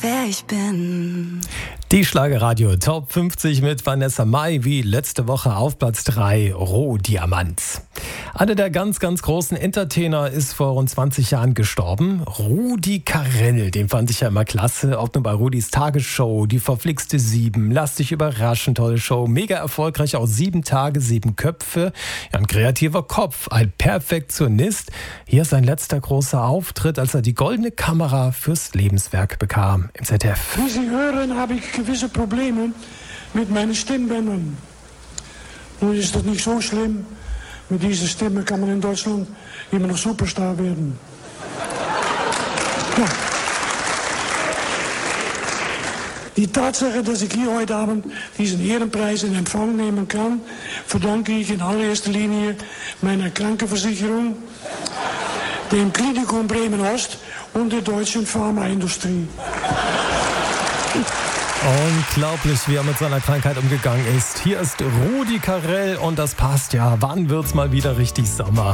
wer ich bin. Die Schlagerradio Top 50 mit Vanessa Mai, wie letzte Woche auf Platz 3, Rohdiamant. Einer der ganz großen Entertainer ist vor rund 20 Jahren gestorben. Rudi Carrell, den fand ich ja immer klasse. Ob nur bei Rudis Tagesshow, die verflixte 7, Lass dich überraschen, tolle Show. Mega erfolgreich, auch 7 Tage, 7 Köpfe. Ja, ein kreativer Kopf, ein Perfektionist. Hier sein letzter großer Auftritt, als er die goldene Kamera fürs Lebenswerk bekam im ZDF. Wie Sie hören, habe ich gewisse Probleme mit meinen Stimmbändern. Nun ist das nicht so schlimm. Mit dieser Stimme kann man in Deutschland immer noch Superstar werden. Ja. Die Tatsache, dass ich hier heute Abend diesen Ehrenpreis in Empfang nehmen kann, verdanke ich in allererster Linie meiner Krankenversicherung, dem Klinikum Bremen-Ost und der deutschen Pharmaindustrie. Unglaublich, wie er mit seiner Krankheit umgegangen ist. Hier ist Rudi Carrell und das passt ja. Wann wird's mal wieder richtig Sommer?